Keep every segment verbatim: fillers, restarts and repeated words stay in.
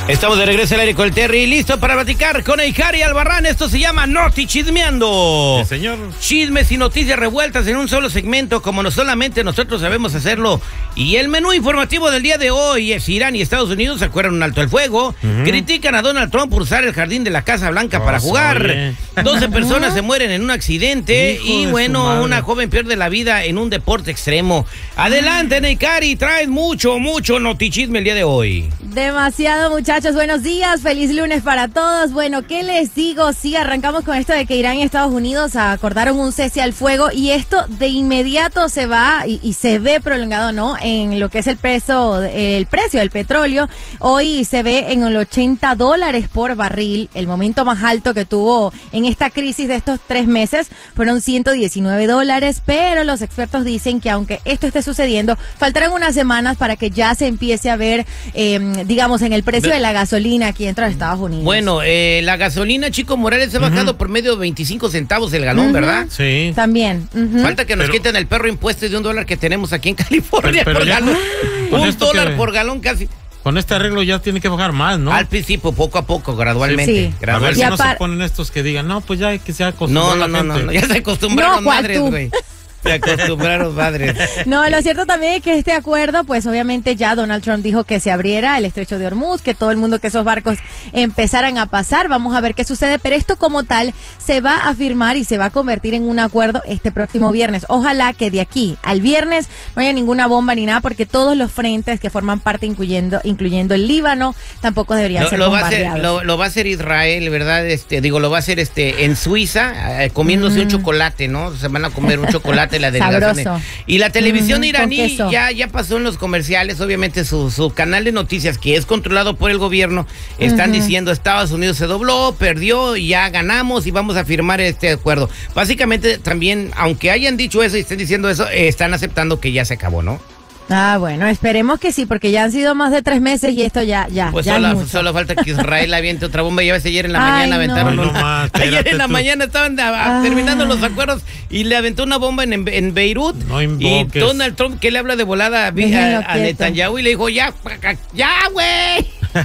Estamos de regreso al aire con el Terry, listo para platicar con Eikari Albarrán. Esto se llama Noti Chismeando. Sí, señor. Chismes y noticias revueltas en un solo segmento, como no solamente nosotros sabemos hacerlo. Y el menú informativo del día de hoy es: Irán y Estados Unidos se acuerdan un alto el fuego, uh-huh. critican a Donald Trump por usar el jardín de la Casa Blanca oh, para jugar, oye. doce personas se mueren en un accidente Hijo y bueno, una joven pierde la vida en un deporte extremo. Adelante, Eikari, traes mucho, mucho notichisme el día de hoy. Demasiado, muchachos, buenos días, feliz lunes para todos. Bueno, ¿qué les digo? Sí, arrancamos con esto de que Irán y Estados Unidos acordaron un cese al fuego y esto de inmediato se va y, y se ve prolongado, ¿no? En lo que es el precio, el precio del petróleo. Hoy se ve en el ochenta dólares por barril. El momento más alto que tuvo en esta crisis de estos tres meses fueron ciento diecinueve dólares, pero los expertos dicen que aunque esto esté sucediendo, faltarán unas semanas para que ya se empiece a ver, eh, digamos, en el precio de la gasolina aquí dentro de Estados Unidos. Bueno, eh, la gasolina, Chico Morales, se ha bajado uh-huh. por medio de veinticinco centavos el galón, uh-huh. ¿verdad? Sí. También. Uh-huh. Falta que nos pero, quiten el perro impuesto de un dólar que tenemos aquí en California pero, pero por ya, galón. Un dólar que, por galón casi. Con este arreglo ya tiene que bajar más, ¿no? Al principio, poco a poco, gradualmente. Sí. gradualmente. A ver si no se ponen estos que digan, no, pues ya que se acostumbró no, no, la no, gente. No, no, ya se acostumbraron no, madres, güey. Se acostumbraron padres. No, lo cierto también es que este acuerdo, pues obviamente ya Donald Trump dijo que se abriera el estrecho de Hormuz, que todo el mundo, que esos barcos empezaran a pasar. Vamos a ver qué sucede, pero esto como tal se va a firmar y se va a convertir en un acuerdo este próximo viernes. Ojalá que de aquí al viernes no haya ninguna bomba ni nada, porque todos los frentes que forman parte, incluyendo incluyendo el Líbano, tampoco deberían lo, ser lo bombardeados. Va a hacer, lo, lo va a hacer Israel, ¿verdad? Este, digo, lo va a hacer este en Suiza, eh, comiéndose mm. un chocolate, ¿no? Se van a comer un chocolate la delegación. Sabroso. Y la televisión mm, iraní ya, ya pasó en los comerciales, obviamente su, su canal de noticias, que es controlado por el gobierno, están uh-huh. diciendo Estados Unidos se dobló, perdió, ya ganamos y vamos a firmar este acuerdo. Básicamente también, aunque hayan dicho eso y estén diciendo eso, eh, están aceptando que ya se acabó, ¿no? Ah, bueno, esperemos que sí, porque ya han sido más de tres meses y esto ya, ya, pues ya solo, solo falta que Israel aviente otra bomba. Ya ves, ayer en la Ay, mañana aventaron no. una, no más, ayer en la tú. mañana estaban a, a, terminando los acuerdos y le aventó una bomba en, en Beirut. No y Donald Trump, que le habla de volada a, a, a Netanyahu y le dijo, ya, ya, güey.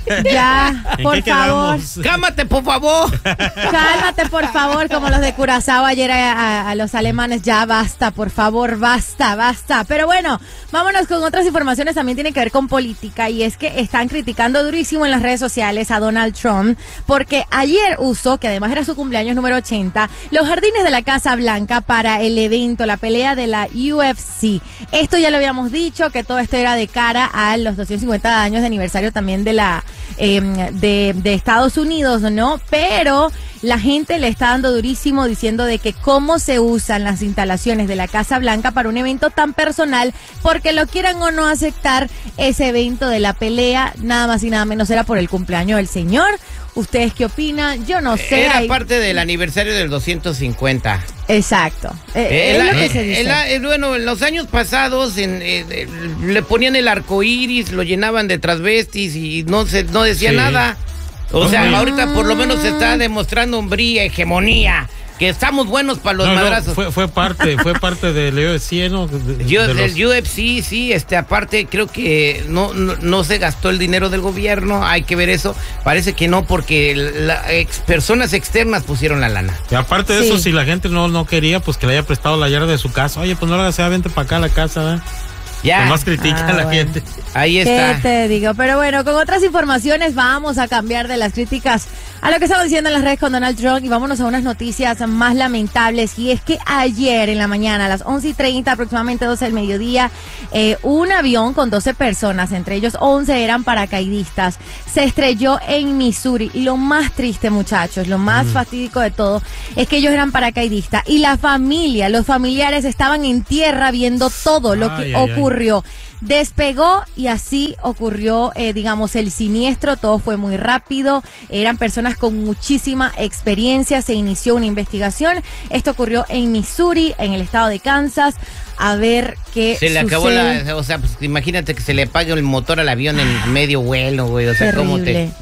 Ya, por favor. Cálmate, por favor. Cálmate, por favor, como los de Curazao ayer a, a, a los alemanes. Ya basta, por favor, basta, basta. Pero bueno, vámonos con otras informaciones. También tienen que ver con política, y es que están criticando durísimo en las redes sociales a Donald Trump porque ayer usó, que además era su cumpleaños número ochenta, los jardines de la Casa Blanca para el evento, la pelea de la U F C. Esto ya lo habíamos dicho, que todo esto era de cara a los doscientos cincuenta años de aniversario también de la Eh, de, de Estados Unidos, ¿no? Pero la gente le está dando durísimo diciendo de que cómo se usan las instalaciones de la Casa Blanca para un evento tan personal, porque lo quieran o no aceptar, ese evento de la pelea, nada más y nada menos era por el cumpleaños del señor. ¿Ustedes qué opinan? Yo no sé. Era hay... parte del aniversario del doscientos cincuenta. Exacto. Eh, el, es lo que el, se dice. El, el, bueno, en los años pasados en, eh, le ponían el arco iris, lo llenaban de transvestis y no se no decía sí. nada. O sea, uh-huh. ahorita por lo menos se está demostrando hombría, hegemonía, que estamos buenos para los no, madrazos. No, fue, fue parte, fue parte del U F C, ¿no? De, Yo, de del los... U F C, sí, este, aparte creo que no, no, no se gastó el dinero del gobierno, hay que ver eso. Parece que no, porque la, ex, personas externas pusieron la lana. Y aparte de sí. eso, si la gente no, no quería, pues que le haya prestado la llave de su casa. Oye, pues no la sea, vente para acá a la casa, ¿eh? Ya. Más critica ah, a la bueno. gente. Ahí está. ¿Qué te digo? Pero bueno, con otras informaciones vamos a cambiar de las críticas a lo que estamos diciendo en las redes con Donald Trump y vámonos a unas noticias más lamentables. Y es que ayer en la mañana, a las once y treinta, aproximadamente doce del mediodía, eh, un avión con doce personas, entre ellos once eran paracaidistas, se estrelló en Missouri. Y lo más triste, muchachos, lo más mm. fatídico de todo, es que ellos eran paracaidistas y la familia, los familiares estaban en tierra viendo todo lo que ay, ocurrió. Ay, ay. Despegó y así ocurrió, eh, digamos, el siniestro. Todo fue muy rápido. Eran personas con muchísima experiencia. Se inició una investigación. Esto ocurrió en Missouri, en el estado de Kansas. A ver qué Se le sucede. acabó la... O sea, pues imagínate que se le apague el motor al avión en medio vuelo, güey. O sea, Terrible. ¿cómo te...?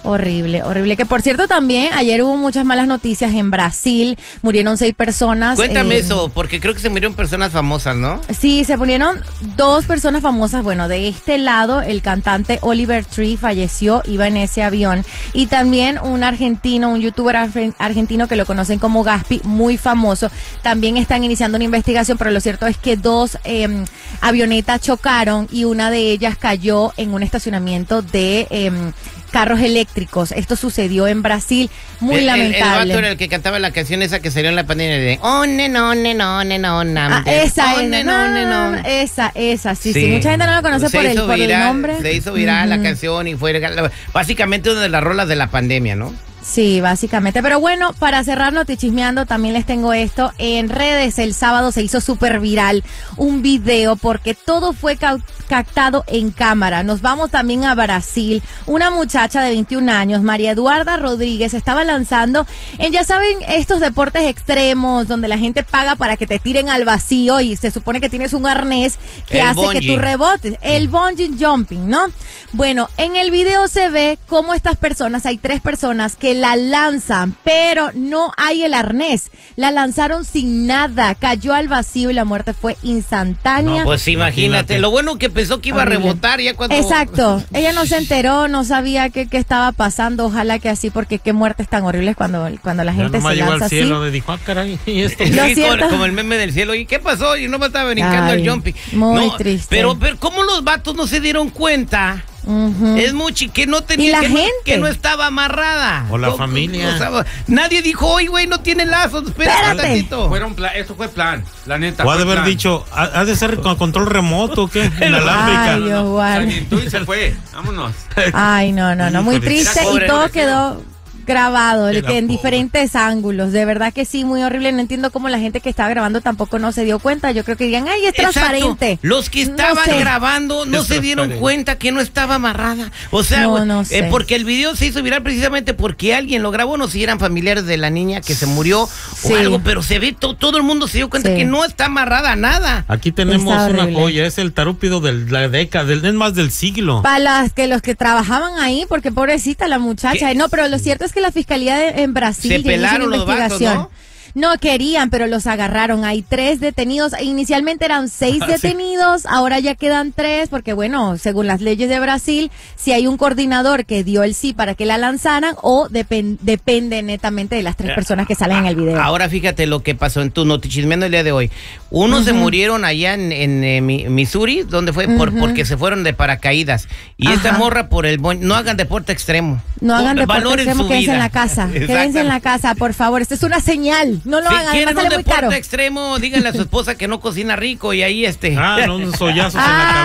Horrible, horrible. Que por cierto también ayer hubo muchas malas noticias en Brasil, murieron seis personas. Cuéntame eh, eso, porque creo que se murieron personas famosas, ¿no? Sí, se murieron dos personas famosas. Bueno, de este lado el cantante Oliver Tree falleció, iba en ese avión. Y también un argentino, un youtuber argentino que lo conocen como Gaspi, muy famoso. También están iniciando una investigación, pero lo cierto es que dos eh, avionetas chocaron y una de ellas cayó en un estacionamiento de... Eh, carros eléctricos. Esto sucedió en Brasil, muy el, lamentable. El, el vato era el que cantaba la canción esa que salió en la pandemia de oh, ne, no, ne, no, ne, no, ah, esa, oh, es, ne, no, ne, no. esa, esa, sí, sí, sí. Mucha gente no lo conoce se por el, por viral, el nombre. Se hizo viral uh-huh. la canción y fue básicamente una de las rolas de la pandemia, ¿no? Sí, básicamente. Pero bueno, para cerrar Notichismeando, también les tengo esto. En redes el sábado se hizo súper viral un video porque todo fue ca- captado en cámara. Nos vamos también a Brasil. Una muchacha de veintiún años, María Eduarda Rodríguez, estaba lanzando en, ya saben, estos deportes extremos donde la gente paga para que te tiren al vacío y se supone que tienes un arnés que el hace bungee. que tú rebotes. El bungee jumping, ¿no? Bueno, en el video se ve cómo estas personas, hay tres personas que la lanzan, pero no hay el arnés. La lanzaron sin nada, cayó al vacío y la muerte fue instantánea. No, pues imagínate. imagínate. Lo bueno que pensó que iba Horrible. a rebotar ya cuando... Exacto. Ella no se enteró, no sabía qué, qué estaba pasando. Ojalá que así, porque qué muertes tan horribles cuando, cuando la gente se lanza al cielo, así. Le dijo, ah, caray, ¿y esto? Sí, como, como el meme del cielo. ¿Y qué pasó? Y no me estaba brincando Ay, el jumping. Muy no, triste. Pero, pero, ¿cómo los vatos no se dieron cuenta? Uh-huh. Es mucho que no tenía ¿Y la que, gente? No, que no estaba amarrada. O la no, familia. No, no, nadie dijo, oye, güey, no tiene lazos. Espérate un tantito. Fueron plan, esto fue plan, la neta. O ha de haber plan. dicho, ha, ha de ser con control remoto, ¿qué? Inalámbrica. Ay, Dios, guarda. Se y se fue, vámonos. Ay, no, no, no, muy triste y todo quedó grabado, que en pobre. diferentes ángulos, de verdad que sí, muy horrible. No entiendo cómo la gente que estaba grabando tampoco no se dio cuenta. Yo creo que dirían, ay, es Exacto. transparente. Los que estaban no sé. grabando no es se dieron cuenta que no estaba amarrada. O sea, no, no sé. eh, porque el video se hizo viral precisamente porque alguien lo grabó, no sé si eran familiares de la niña que se murió sí. o algo, pero se ve, to, todo el mundo se dio cuenta sí. que no está amarrada a nada. Aquí tenemos una joya, es el tarúpido de la década, del, es más del siglo. Para las que los que trabajaban ahí, porque pobrecita la muchacha. ¿Qué? No, pero lo cierto es que la fiscalía de en Brasil se pelaron los vatos, ¿no? No querían, pero los agarraron. Hay tres detenidos. Inicialmente eran seis ah, detenidos, sí. ahora ya quedan tres, porque bueno, según las leyes de Brasil, si hay un coordinador que dio el sí para que la lanzaran, o depend, depende netamente de las tres personas que salen en el video. Ahora fíjate lo que pasó en tu Notichismeando el día de hoy. Unos uh-huh. se murieron allá en, en eh, Missouri, donde fue uh-huh. por, porque se fueron de paracaídas. Y Ajá. esta morra por el bon... no hagan deporte extremo. No hagan deporte extremo, quédense en la casa. Quédense en la casa, por favor. Esta es una señal. No lo si hagan, quieren sale un muy deporte caro. extremo, díganle a su esposa que no cocina rico y ahí este. Ah, no, unos sollazos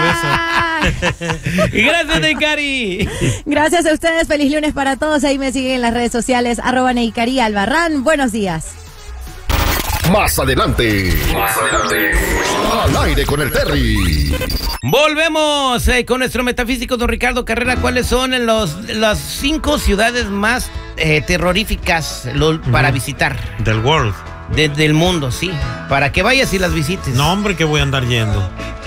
ah. en la cabeza. Gracias, Neikari. Gracias a ustedes, feliz lunes para todos. Ahí me siguen en las redes sociales, arroba Neikari Albarrán. Buenos días. Más adelante. Más adelante. Al aire con el Terry. Volvemos eh, con nuestro metafísico don Ricardo Carrera. ¿Cuáles son los, las cinco ciudades más eh, terroríficas lo, para uh-huh. visitar? Del world. De, del mundo, sí. Para que vayas y las visites. No, hombre, que voy a andar yendo.